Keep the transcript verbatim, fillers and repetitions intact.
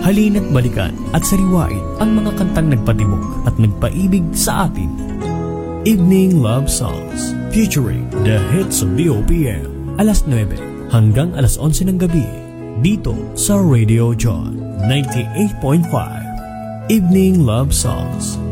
Halina't balikan at sariwain ang mga kantang nagpatibok at nagpaibig sa atin. Evening Love Songs featuring the hits of the O P M. Alas nuwebe hanggang alas onse ng gabi dito sa Radio John ninety-eight point five. Evening Love Songs.